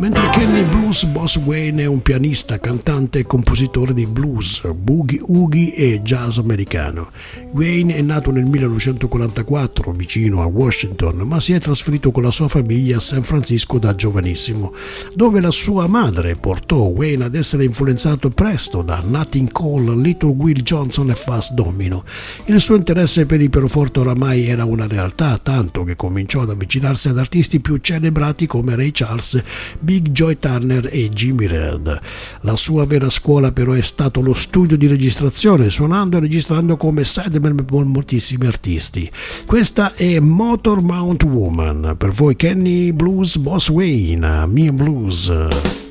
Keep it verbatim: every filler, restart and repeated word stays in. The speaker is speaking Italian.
Mentre Kenny Blues Boss Wayne è un pianista, cantante e compositore di blues, boogie woogie e jazz americano. Wayne è nato nel millenovecentoquarantaquattro vicino a Washington, ma si è trasferito con la sua famiglia a San Francisco da giovanissimo, dove la sua madre portò Wayne ad essere influenzato presto da Nat King Cole, Little Will Johnson e Fats Domino. Il suo interesse per il pianoforte oramai era una realtà, tanto che cominciò ad avvicinarsi ad artisti più celebrati come Ray Charles, Big Joy Turner e Jimmy Reed. La sua vera scuola però è stato lo studio di registrazione, suonando e registrando come sideman con moltissimi artisti. Questa è Motor Mount Woman, per voi Kenny Blues Boss Wayne, Me and Blues.